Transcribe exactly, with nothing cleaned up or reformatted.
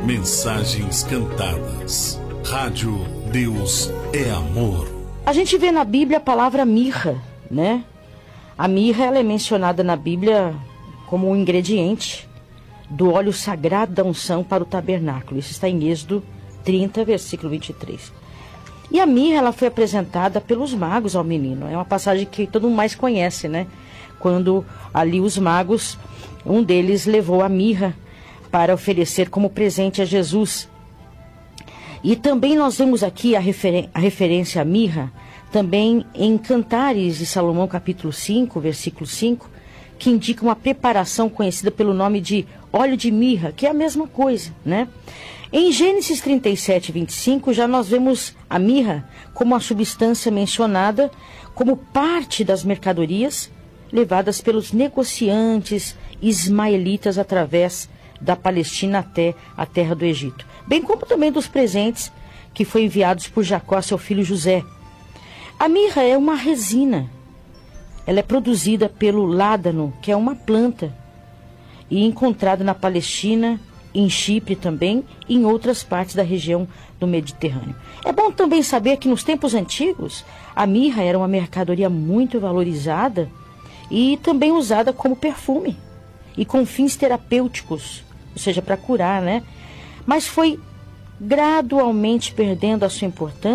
Mensagens cantadas. Rádio Deus é Amor. A gente vê na Bíblia a palavra mirra, né? A mirra, ela é mencionada na Bíblia como um ingrediente do óleo sagrado da unção para o tabernáculo. Isso está em Êxodo trinta, versículo vinte e três. E a mirra, ela foi apresentada pelos magos ao menino. É uma passagem que todo mundo mais conhece, né? Quando ali os magos, um deles levou a mirra para oferecer como presente a Jesus. E também nós vemos aqui a, refer a referência à mirra, também em Cantares de Salomão, capítulo cinco, versículo cinco, que indica uma preparação conhecida pelo nome de óleo de mirra, que é a mesma coisa, né? Em Gênesis trinta e sete, vinte e cinco, já nós vemos a mirra como a substância mencionada como parte das mercadorias levadas pelos negociantes ismaelitas através da Palestina até a terra do Egito, bem como também dos presentes que foram enviados por Jacó a seu filho José. A mirra é uma resina. Ela é produzida pelo ládano, que é uma planta, e encontrada na Palestina, em Chipre também, e em outras partes da região do Mediterrâneo. É bom também saber que nos tempos antigos, a mirra era uma mercadoria muito valorizada e também usada como perfume e com fins terapêuticos, ou seja, para curar, né? Mas foi gradualmente perdendo a sua importância